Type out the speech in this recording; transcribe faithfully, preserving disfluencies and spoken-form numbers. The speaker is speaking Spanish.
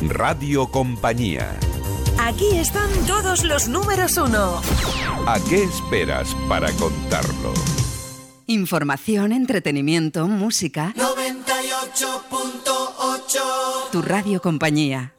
Radio Compañía. Aquí están todos los números uno. ¿A qué esperas para contarlo? Información, entretenimiento, música. noventa y ocho punto ocho. Tu Radio Compañía.